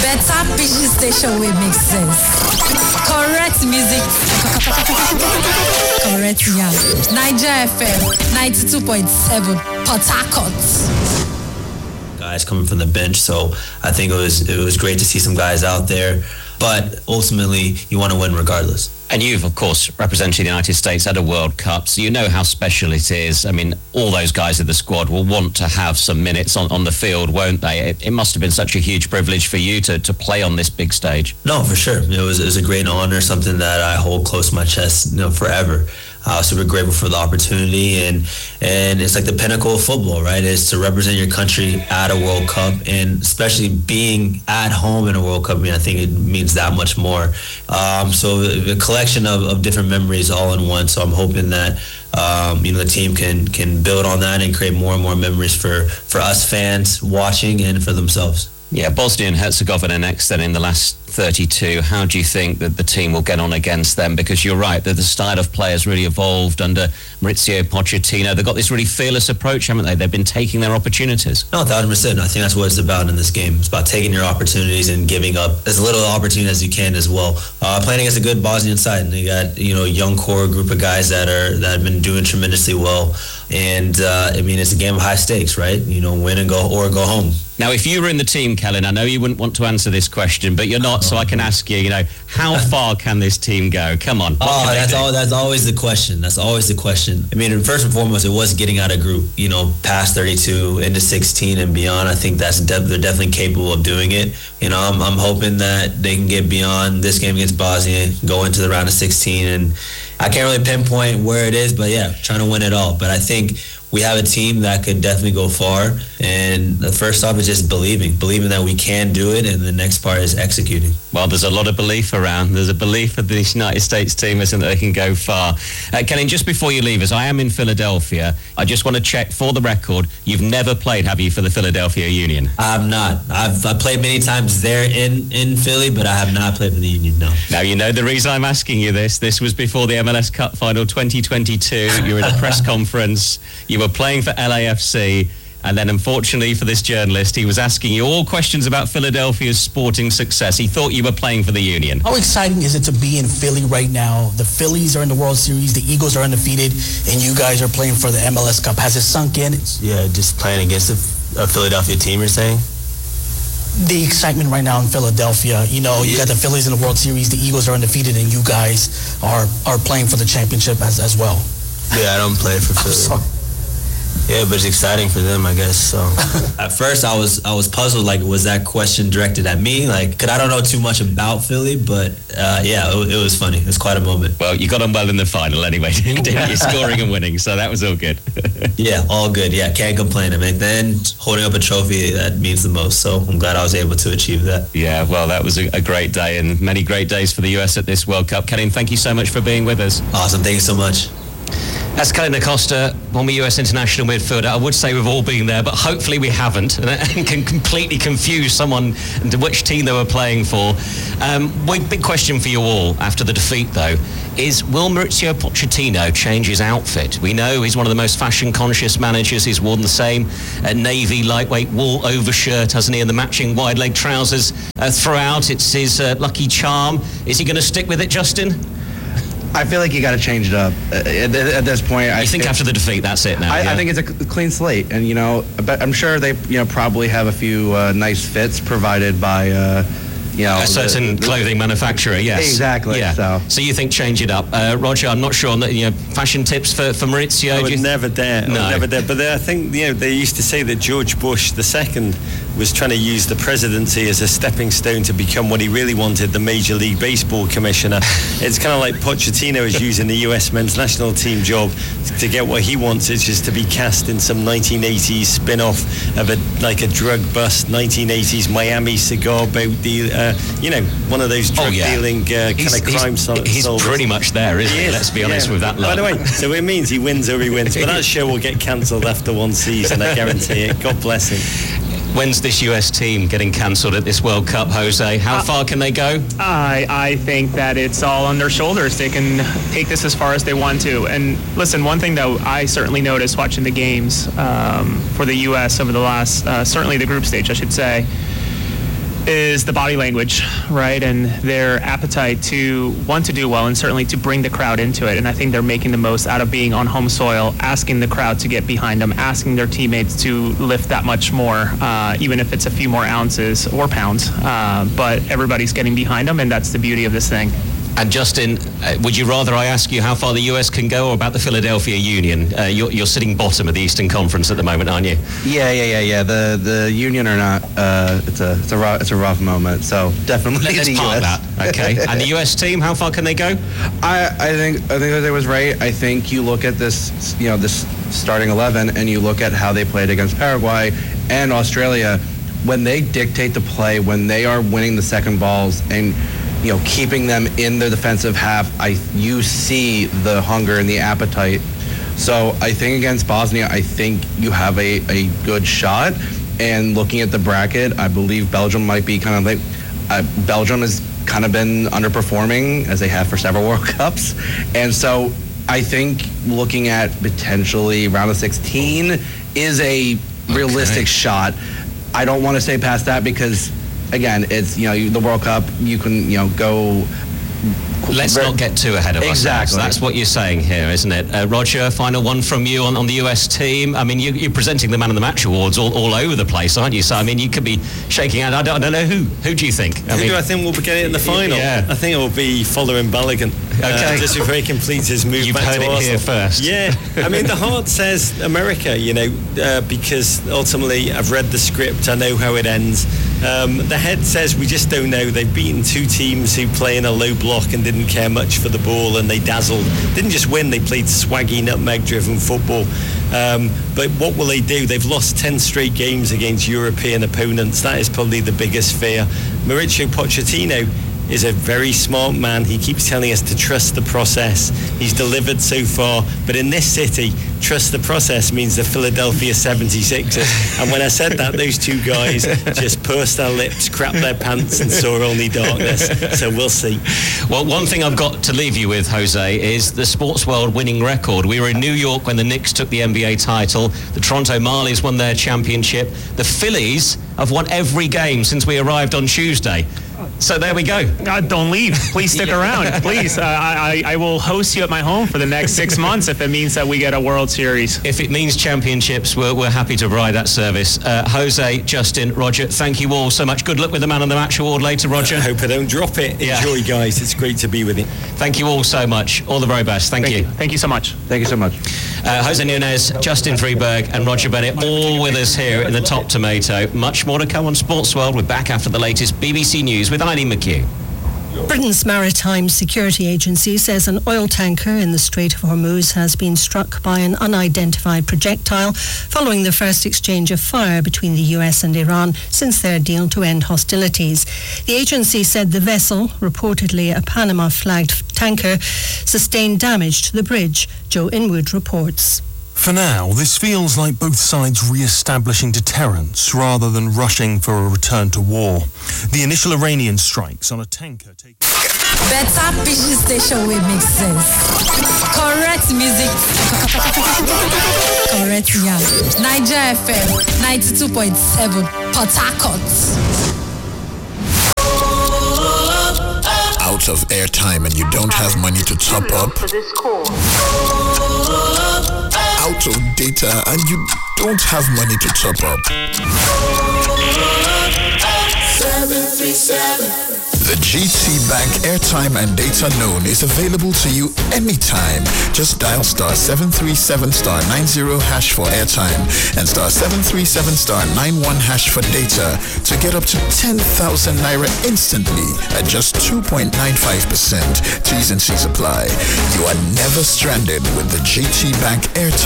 Better pidgin station wey make sense. Correct music. Correct yarn. Niger FM 92.7 Port Harcourt. Guys coming from the bench, so I think it was great to see some guys out there. But ultimately, you want to win regardless. And you've, of course, represented the United States at a World Cup, so you know how special it is. I mean, all those guys in the squad will want to have some minutes on the field, won't they? It must have been such a huge privilege for you to play on this big stage. No, for sure. It was a great honor, something that I hold close to my chest, forever. Super grateful for the opportunity, and it's like the pinnacle of football, right? Is to represent your country at a World Cup, and especially being at home in a World Cup. I mean, I think it means that much more. So a collection of different memories all in one. So I'm hoping that the team can build on that and create more and more memories for us fans watching and for themselves. Yeah, Bosnia and Herzegovina next then in the last 32. How do you think that the team will get on against them? Because you're right, that the style of play has really evolved under Mauricio Pochettino. They've got this really fearless approach, haven't they? They've been taking their opportunities. No, 1,000%. I think that's what it's about in this game. It's about taking your opportunities and giving up as little opportunity as you can as well. Playing against a good Bosnian side, and they got young core group of guys that have been doing tremendously well. And it's a game of high stakes, right? Win and go home. Now, if you were in the team, Kellen, I know you wouldn't want to answer this question, but you're not, so I can ask you, how far can this team go? Come on. That's always the question. That's always the question. I mean, first and foremost, it was getting out of group, past 32 into 16 and beyond. I think they're definitely capable of doing it. I'm hoping that they can get beyond this game against Bosnia, go into the round of 16, and I can't really pinpoint where it is, but yeah, trying to win it all. But I think we have a team that could definitely go far, and the first stop is just believing that we can do it, and the next part is executing. Well, there's a lot of belief around. There's a belief that the United States team isn't that they can go far. Kellen, just before you leave us, I am in Philadelphia. I just want to check for the record, you've never played, have you, for the Philadelphia Union? I have not. I've played many times there in Philly, but I have not played for the Union, no. Now, you know the reason I'm asking you this. This was before the MLS Cup Final 2022. You were at a press conference. You were playing for LAFC, and then unfortunately for this journalist, he was asking you all questions about Philadelphia's sporting success. He thought you were playing for the Union. How exciting is it to be in Philly right now? The Phillies are in the World Series, the Eagles are undefeated, and you guys are playing for the MLS Cup. Has it sunk in? Yeah, just playing against a Philadelphia team, you're saying? The excitement right now in Philadelphia, you got the Phillies in the World Series, the Eagles are undefeated, and you guys are playing for the championship as well. Yeah, I don't play for Philly. Yeah, but it's exciting for them, I guess. So at first, I was puzzled. Like, was that question directed at me? Like, cause I don't know too much about Philly, but it was funny. It was quite a moment. Well, you got on well in the final anyway, didn't you? Scoring and winning, so that was all good. Yeah, all good. Yeah, can't complain. I mean, then holding up a trophy, that means the most. So I'm glad I was able to achieve that. Yeah, well, that was a great day, and many great days for the US at this World Cup. Kellen, thank you so much for being with us. Awesome. Thank you so much. That's Kellen Acosta, former US international midfielder. I would say we've all been there, but hopefully we haven't, and can completely confuse someone into which team they were playing for. Big question for you all after the defeat, though, is will Mauricio Pochettino change his outfit? We know he's one of the most fashion-conscious managers. He's worn the same navy lightweight wool overshirt, hasn't he, and the matching wide-leg trousers throughout. It's his lucky charm. Is he going to stick with it, Justin? I feel like you got to change it up at this point. I think after the defeat, that's it now. I think it's a clean slate, and but I'm sure they probably have a few nice fits provided by a certain clothing manufacturer. Yes, exactly. Yeah. So you think change it up, Roger? I'm not sure on the fashion tips for Mauricio. I would never dare. But I think they used to say that George Bush II was trying to use the presidency as a stepping stone to become what he really wanted, the Major League Baseball commissioner. It's kind of like Pochettino is using the US men's national team job to get what he wants, which is to be cast in some 1980s spin-off of a drug bust 1980s Miami cigar boat deal, one of those drug dealing kind of crime solvers. He's pretty much there, isn't he? Let's be honest with that. By the way, so it means he wins or he wins, but that show will get cancelled after one season, I guarantee it. God bless him. When's this US team getting cancelled at this World Cup, Jose? How far can they go? I think that it's all on their shoulders. They can take this as far as they want to. And listen, one thing that I certainly noticed watching the games for the US over the last, certainly the group stage, I should say, is the body language, right? And their appetite to want to do well and certainly to bring the crowd into it. And I think they're making the most out of being on home soil, asking the crowd to get behind them, asking their teammates to lift that much more, even if it's a few more ounces or pounds. But everybody's getting behind them, and that's the beauty of this thing. And Justin, would you rather I ask you how far the US can go or about the Philadelphia Union? You're sitting bottom of the Eastern Conference at the moment, aren't you? Yeah. The Union are not. It's a rough moment. So definitely Let's the park US. that. Okay. And the US team, how far can they go? I think that was right. I think you look at this starting 11, and you look at how they played against Paraguay and Australia. When they dictate the play, when they are winning the second balls and keeping them in the defensive half, you see the hunger and the appetite. So I think against Bosnia, I think you have a good shot. And looking at the bracket, I believe Belgium might be kind of like, Belgium has kind of been underperforming as they have for several World Cups. And so I think looking at potentially round of 16 is a realistic shot. I don't want to say past that because, again, it's the World Cup. You can go. Let's not get too ahead of ourselves. Exactly. That's what you're saying here, isn't it? Roger, final one from you on the US team. I mean, you're presenting the Man of the Match awards all over the place, aren't you? So, I mean, you could be shaking out. I don't know who. Who do you think? Who do I think will get it in the final? Yeah. I think it will be Folarin Balogun. Okay. Just before he completes his move You've back heard to it Arsenal. here first. Yeah. I mean, the heart says America, because ultimately I've read the script. I know how it ends. The head says we just don't know. They've beaten two teams who play in a low block and didn't care much for the ball, and they dazzled. Didn't just win, they played swaggy, nutmeg-driven football. But what will they do? They've lost 10 straight games against European opponents. That is probably the biggest fear. Mauricio Pochettino is a very smart man. He keeps telling us to trust the process. He's delivered so far, but in this city, trust the process means the Philadelphia 76ers. And when I said that, those two guys just pursed their lips, crapped their pants, and saw only darkness. So we'll see. Well, one thing I've got to leave you with, Jose, is the sports world winning record. We were in New York when the Knicks took the NBA title. The Toronto Marlies won their championship. The Phillies have won every game since we arrived on Tuesday. So there we go. Don't leave. Please stick around. Please. I will host you at my home for the next 6 months if it means that we get a World Series. If it means championships, we're happy to provide that service. Jose, Justin, Roger, thank you all so much. Good luck with the Man of the Match award later, Roger. I hope I don't drop it. Yeah. Enjoy, guys. It's great to be with you. Thank you all so much. All the very best. Thank you. Thank you so much. Thank you so much. Jose Nunez, Justin Freeberg and Roger Bennett all with us here in the Top Tomato. Much more to come on Sports World. We're back after the latest BBC News with Eileen McHugh. Britain's Maritime Security Agency says an oil tanker in the Strait of Hormuz has been struck by an unidentified projectile following the first exchange of fire between the US and Iran since their deal to end hostilities. The agency said the vessel, reportedly a Panama-flagged tanker, sustained damage to the bridge. Joe Inwood reports. For now, this feels like both sides re-establishing deterrence rather than rushing for a return to war. The initial Iranian strikes on a tanker take... Better pidgin station wey make sense. Correct music. Correct yarn. Niger FM 92.7 Port Harcourt. Out of airtime and you don't have money to top up? Out of data and you don't have money to top up? 737. The GT Bank airtime and data loan is available to you anytime. Just dial star 737 star 90 hash for airtime and star 737 star 91 hash for data to get up to 10,000 naira instantly at just 2.95%. T's and C's apply. You are never stranded with the GT Bank airtime